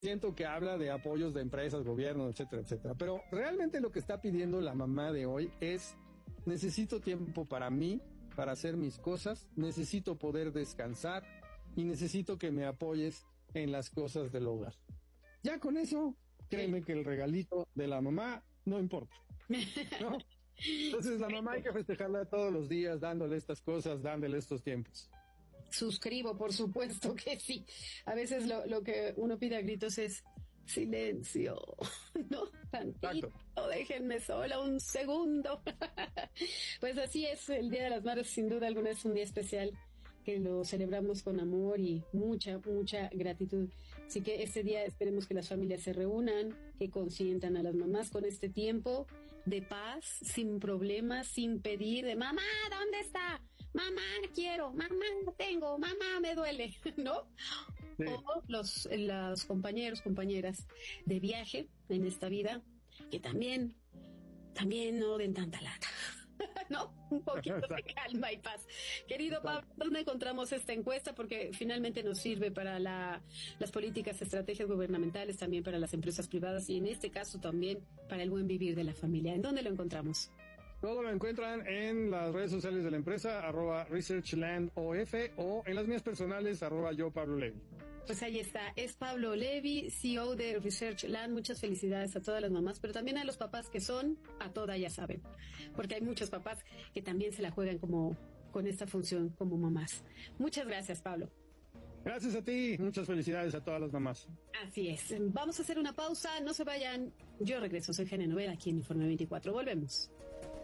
siento que habla de apoyos de empresas, gobierno, etcétera, etcétera. Pero realmente lo que está pidiendo la mamá de hoy es: necesito tiempo para mí, para hacer mis cosas, necesito poder descansar y necesito que me apoyes en las cosas del hogar. Ya con eso, créeme que el regalito de la mamá no importa, ¿no? Entonces la mamá hay que festejarla todos los días, dándole estas cosas, dándole estos tiempos. Suscribo, por supuesto que sí. A veces lo que uno pide a gritos es silencio, ¿no? Tantito, déjenme sola un segundo. Pues así es, el Día de las Madres sin duda alguna es un día especial que lo celebramos con amor y mucha gratitud. Así que este día esperemos que las familias se reúnan, que consientan a las mamás con este tiempo de paz, sin problemas, sin pedir de mamá, ¿dónde está? Mamá, quiero, mamá, no tengo, mamá, me duele, ¿no? Sí. O los compañeros, compañeras de viaje en esta vida, que también no den tanta lata. ¿No? Un poquito de calma y paz. Querido Pablo, ¿dónde encontramos esta encuesta? Porque finalmente nos sirve para las políticas, estrategias gubernamentales, también para las empresas privadas y en este caso también para el buen vivir de la familia. ¿En dónde lo encontramos? Todo lo encuentran en las redes sociales de la empresa, @ResearchlandOF, o en las mías personales, @YoPabloLevi. Pues ahí está, es Pablo Levi, CEO de Researchland. Muchas felicidades a todas las mamás, pero también a los papás que son a toda, ya saben, porque hay muchos papás que también se la juegan con esta función como mamás. Muchas gracias, Pablo. Gracias a ti, muchas felicidades a todas las mamás. Así es, vamos a hacer una pausa, no se vayan, yo regreso, soy Jania Novela aquí en Informe 24, volvemos.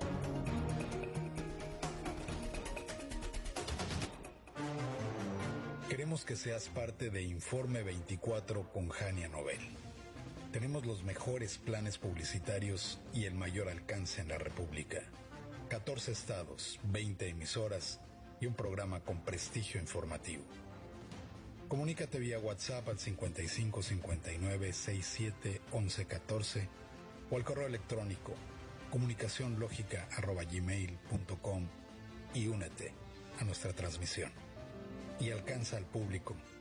Queremos que seas parte de Informe 24 con Jania Novel. Tenemos los mejores planes publicitarios y el mayor alcance en la República. 14 estados, 20 emisoras y un programa con prestigio informativo. Comunícate vía WhatsApp al 55 59 67 11 14 o al correo electrónico comunicacionlogica@gmail.com y únete a nuestra transmisión. Y alcanza al público